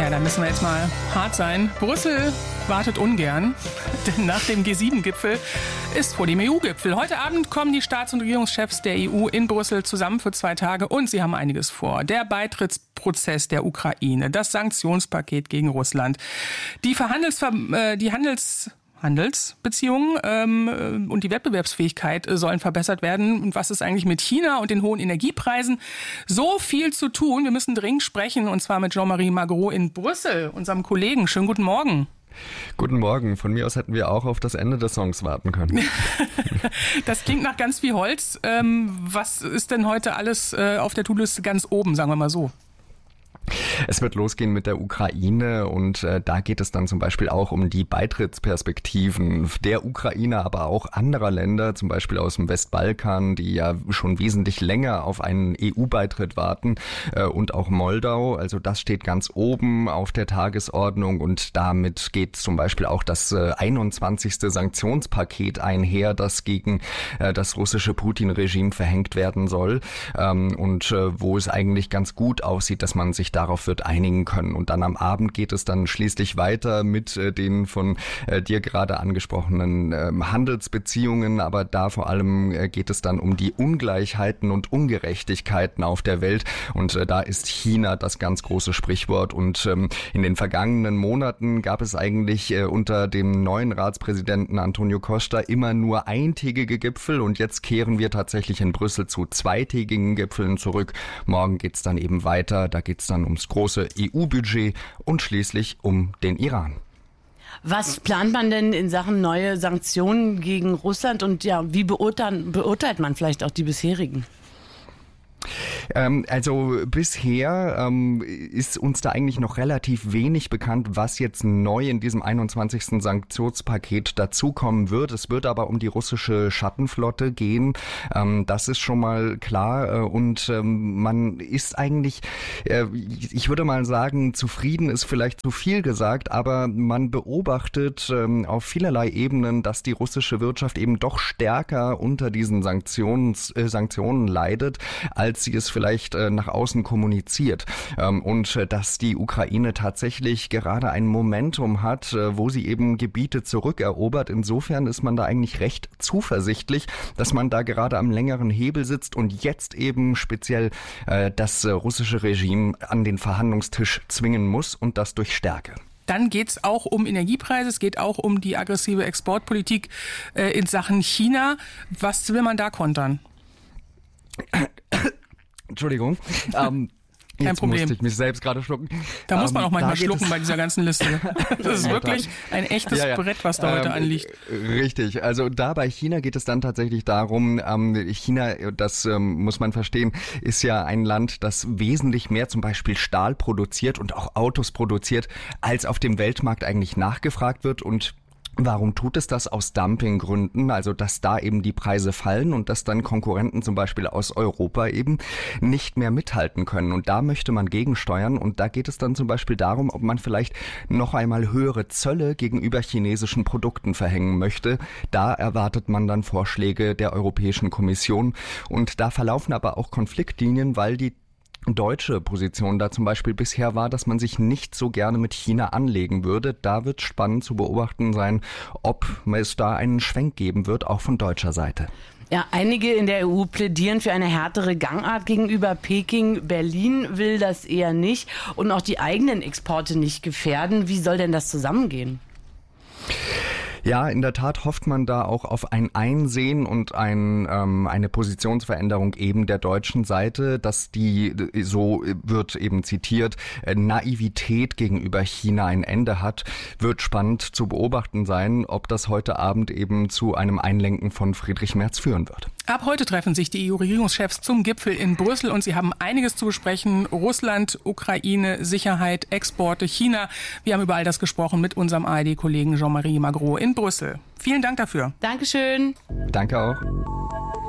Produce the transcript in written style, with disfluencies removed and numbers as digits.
Ja, da müssen wir jetzt mal hart sein. Brüssel wartet ungern, denn nach dem G7-Gipfel ist vor dem EU-Gipfel. Heute Abend kommen die Staats- und Regierungschefs der EU in Brüssel zusammen für 2 Tage und sie haben einiges vor. Der Beitrittsprozess der Ukraine, das Sanktionspaket gegen Russland, die Handelsbeziehungen und die Wettbewerbsfähigkeit sollen verbessert werden. Und was ist eigentlich mit China und den hohen Energiepreisen? So viel zu tun. Wir müssen dringend sprechen, und zwar mit Jean-Marie Magro in Brüssel, unserem Kollegen. Schönen guten Morgen. Guten Morgen. Von mir aus hätten wir auch auf das Ende des Songs warten können. Das klingt nach ganz viel Holz. Was ist denn heute alles auf der To-Do-Liste ganz oben, sagen wir mal so? Es wird losgehen mit der Ukraine und da geht es dann zum Beispiel auch um die Beitrittsperspektiven der Ukraine, aber auch anderer Länder, zum Beispiel aus dem Westbalkan, die ja schon wesentlich länger auf einen EU-Beitritt warten, und auch Moldau. Also das steht ganz oben auf der Tagesordnung und damit geht zum Beispiel auch das 21. Sanktionspaket einher, das gegen das russische Putin-Regime verhängt werden soll, und wo es eigentlich ganz gut aussieht, dass man sich darauf wird einigen können. Und dann am Abend geht es dann schließlich weiter mit den von dir gerade angesprochenen Handelsbeziehungen, aber da vor allem geht es dann um die Ungleichheiten und Ungerechtigkeiten auf der Welt und da ist China das ganz große Sprichwort und in den vergangenen Monaten gab es eigentlich unter dem neuen Ratspräsidenten Antonio Costa immer nur eintägige Gipfel und jetzt kehren wir tatsächlich in Brüssel zu zweitägigen Gipfeln zurück. Morgen geht's dann eben weiter, da geht's dann ums große EU-Budget und schließlich um den Iran. Was plant man denn in Sachen neue Sanktionen gegen Russland und ja, wie beurteilt man vielleicht auch die bisherigen? Also bisher ist uns da eigentlich noch relativ wenig bekannt, was jetzt neu in diesem 21. Sanktionspaket dazukommen wird. Es wird aber um die russische Schattenflotte gehen. Das ist schon mal klar. Und man ist eigentlich, ich würde mal sagen, zufrieden ist vielleicht zu viel gesagt, aber man beobachtet auf vielerlei Ebenen, dass die russische Wirtschaft eben doch stärker unter diesen Sanktionen leidet, als sie es vielleicht nach außen kommuniziert. Und dass die Ukraine tatsächlich gerade ein Momentum hat, wo sie eben Gebiete zurückerobert. Insofern ist man da eigentlich recht zuversichtlich, dass man da gerade am längeren Hebel sitzt und jetzt eben speziell das russische Regime an den Verhandlungstisch zwingen muss und das durch Stärke. Dann geht es auch um Energiepreise, es geht auch um die aggressive Exportpolitik in Sachen China. Was will man da kontern? Entschuldigung. Kein Jetzt Problem. musste ich mich selbst gerade schlucken. Da muss man auch manchmal schlucken bei dieser ganzen Liste. Das ist wirklich ein echtes Brett, was da heute anliegt. Richtig. Also da bei China geht es dann tatsächlich darum, China, das muss man verstehen, ist ja ein Land, das wesentlich mehr zum Beispiel Stahl produziert und auch Autos produziert, als auf dem Weltmarkt eigentlich nachgefragt wird und warum tut es das? Aus Dumpinggründen, also dass da eben die Preise fallen und dass dann Konkurrenten zum Beispiel aus Europa eben nicht mehr mithalten können. Und da möchte man gegensteuern und da geht es dann zum Beispiel darum, ob man vielleicht noch einmal höhere Zölle gegenüber chinesischen Produkten verhängen möchte. Da erwartet man dann Vorschläge der Europäischen Kommission und da verlaufen aber auch Konfliktlinien, weil die deutsche Position da zum Beispiel bisher war, dass man sich nicht so gerne mit China anlegen würde. Da wird spannend zu beobachten sein, ob es da einen Schwenk geben wird, auch von deutscher Seite. Ja, einige in der EU plädieren für eine härtere Gangart gegenüber Peking. Berlin will das eher nicht und auch die eigenen Exporte nicht gefährden. Wie soll denn das zusammengehen? Ja, in der Tat hofft man da auch auf ein Einsehen und eine Positionsveränderung eben der deutschen Seite, dass die, so wird eben zitiert, Naivität gegenüber China ein Ende hat. Wird spannend zu beobachten sein, ob das heute Abend eben zu einem Einlenken von Friedrich Merz führen wird. Ab heute treffen sich die EU-Regierungschefs zum Gipfel in Brüssel und sie haben einiges zu besprechen. Russland, Ukraine, Sicherheit, Exporte, China. Wir haben über all das gesprochen mit unserem ARD-Kollegen Jean-Marie Magro in Brüssel. Vielen Dank dafür. Dankeschön. Danke auch.